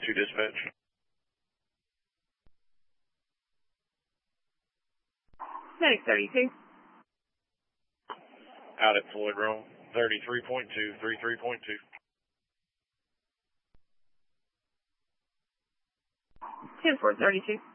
32 dispatch. Medic 32. Out at Floyd Rome, 33.2, 33.2. 10-4-32.